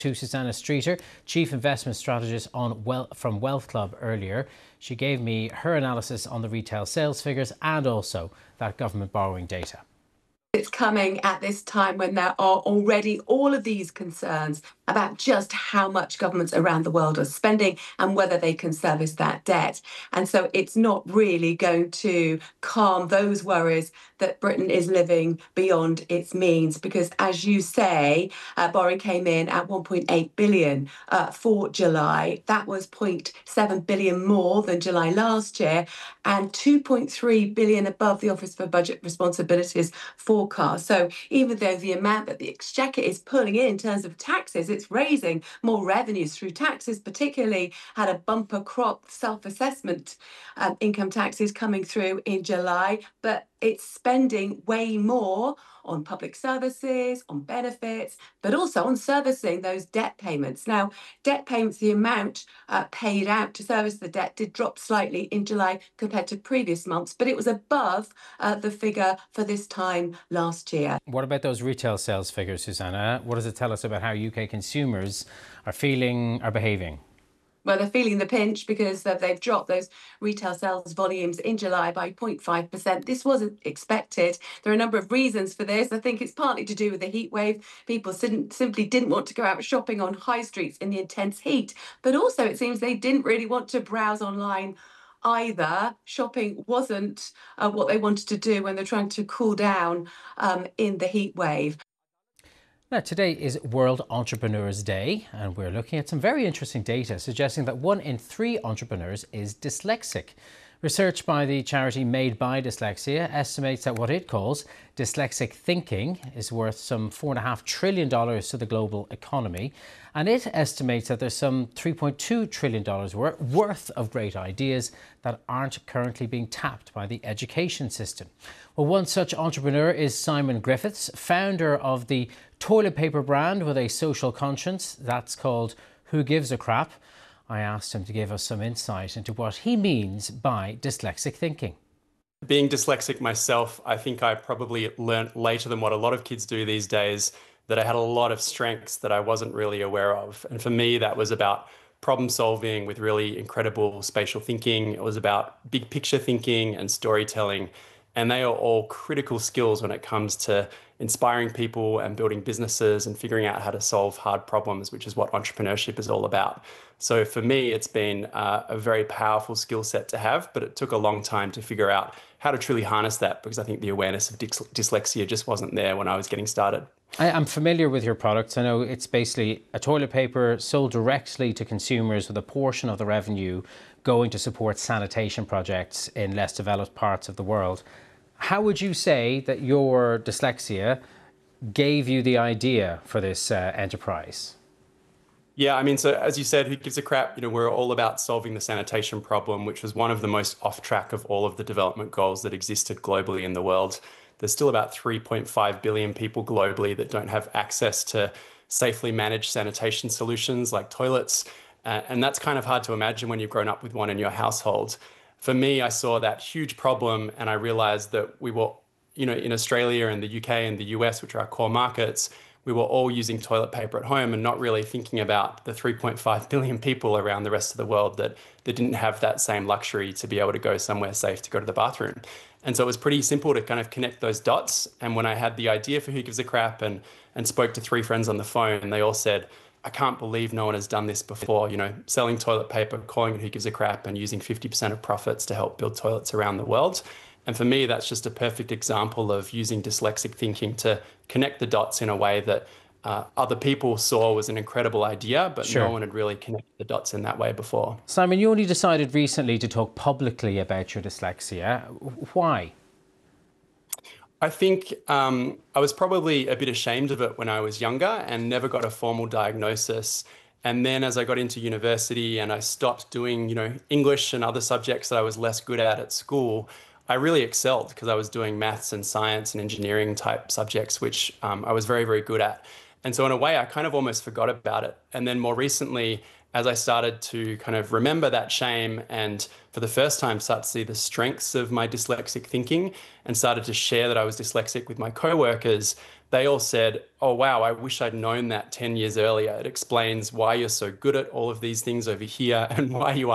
To Susanna Streeter, Chief Investment Strategist from Wealth Club earlier. She gave me her analysis on the retail sales figures and also that government borrowing data. It's coming at this time when there are already all of these concerns about just how much governments around the world are spending and whether they can service that debt. And so it's not really going to calm those worries that Britain is living beyond its means, because, as you say, borrowing came in at 1.8 billion for July. That was 0.7 billion more than July last year and 2.3 billion above the Office for Budget Responsibility's forecast. So even though the amount that the Exchequer is pulling in terms of taxes, it's raising more revenues through taxes, particularly had a bumper crop self-assessment income taxes coming through in July, but it's spending way more on public services, on benefits, but also on servicing those debt payments. Now, debt payments, the amount paid out to service the debt did drop slightly in July compared to previous months, but it was above the figure for this time last year. What about those retail sales figures, Susanna? What does it tell us about how UK consumers are behaving? Well, they're feeling the pinch because they've dropped those retail sales volumes in July by 0.5%. This wasn't expected. There are a number of reasons for this. I think it's partly to do with the heat wave. People simply didn't want to go out shopping on high streets in the intense heat. But also, it seems they didn't really want to browse online either. Shopping wasn't what they wanted to do when they're trying to cool down in the heat wave. Now, today is World Entrepreneurs Day, and we're looking at some very interesting data suggesting that 1 in 3 entrepreneurs is dyslexic. Research by the charity Made by Dyslexia estimates that what it calls dyslexic thinking is worth some $4.5 trillion to the global economy. And it estimates that there's some $3.2 trillion worth of great ideas that aren't currently being tapped by the education system. Well, one such entrepreneur is Simon Griffiths, founder of the toilet paper brand with a social conscience that's called Who Gives a Crap. I asked him to give us some insight into what he means by dyslexic thinking. Being dyslexic myself, I think I probably learnt later than what a lot of kids do these days that I had a lot of strengths that I wasn't really aware of. And for me, that was about problem solving with really incredible spatial thinking. It was about big picture thinking and storytelling. And they are all critical skills when it comes to inspiring people and building businesses and figuring out how to solve hard problems, which is what entrepreneurship is all about. So for me, it's been a very powerful skill set to have, but it took a long time to figure out how to truly harness that, because I think the awareness of dyslexia just wasn't there when I was getting started. I'm familiar with your products. I know it's basically a toilet paper sold directly to consumers with a portion of the revenue going to support sanitation projects in less developed parts of the world. How would you say that your dyslexia gave you the idea for this enterprise? Yeah, I mean, so as you said, Who Gives a Crap? We're all about solving the sanitation problem, which was one of the most off track of all of the development goals that existed globally in the world. There's still about 3.5 billion people globally that don't have access to safely managed sanitation solutions like toilets. And that's kind of hard to imagine when you've grown up with one in your household. For me, I saw that huge problem and I realized that we were, in Australia and the UK and the US, which are our core markets, we were all using toilet paper at home and not really thinking about the 3.5 billion people around the rest of the world that didn't have that same luxury to be able to go somewhere safe to go to the bathroom. And so it was pretty simple to kind of connect those dots. And when I had the idea for Who Gives a Crap and spoke to 3 friends on the phone, they all said, I can't believe no one has done this before, selling toilet paper, calling it Who Gives a Crap and using 50% of profits to help build toilets around the world. And for me, that's just a perfect example of using dyslexic thinking to connect the dots in a way that other people saw was an incredible idea, but Sure. No one had really connected the dots in that way before. Simon, you only decided recently to talk publicly about your dyslexia. Why? I think I was probably a bit ashamed of it when I was younger and never got a formal diagnosis. And then as I got into university and I stopped doing, English and other subjects that I was less good at school, I really excelled because I was doing maths and science and engineering type subjects, which I was very, very good at. And so in a way, I kind of almost forgot about it. And then more recently, as I started to kind of remember that shame and for the first time start to see the strengths of my dyslexic thinking and started to share that I was dyslexic with my coworkers, they all said, oh, wow, I wish I'd known that 10 years earlier. It explains why you're so good at all of these things over here and why you